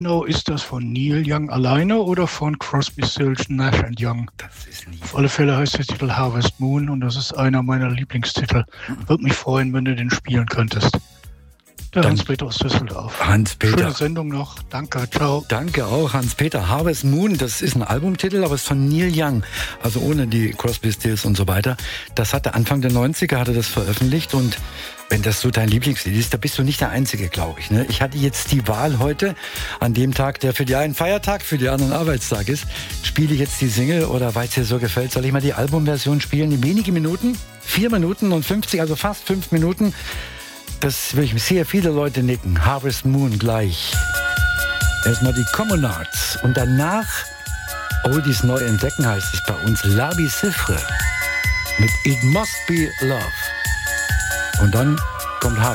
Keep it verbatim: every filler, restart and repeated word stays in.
genau ist das von Neil Young alleine oder von Crosby, Stills, Nash and Young? Das ist nie. Auf alle Fälle heißt der Titel Harvest Moon und das ist einer meiner Lieblingstitel. Würde mich freuen, wenn du den spielen könntest. Der Dann- Hans-Peter aus Düsseldorf. Hans-Peter. Schöne Sendung noch. Danke, ciao. Danke auch, Hans-Peter. Harvest Moon, das ist ein Albumtitel, aber es ist von Neil Young. Also ohne die Crosby, Stills und so weiter. Das hatte Anfang der neunziger, hatte das veröffentlicht. Und wenn das so dein Lieblingslied ist, da bist du nicht der Einzige, glaube ich. Ne? Ich hatte jetzt die Wahl heute, an dem Tag, der für die einen Feiertag, für die anderen Arbeitstag ist, spiele ich jetzt die Single oder weil es dir so gefällt, soll ich mal die Albumversion spielen? In wenige Minuten, vier Minuten und fünfzig, also fast fünf Minuten. Das will ich sehr viele Leute nicken. Harvest Moon gleich. Erstmal die Common Arts und danach Oldies neu entdecken heißt es bei uns. Labi Siffre mit It Must Be Love. Und dann kommt Harvest.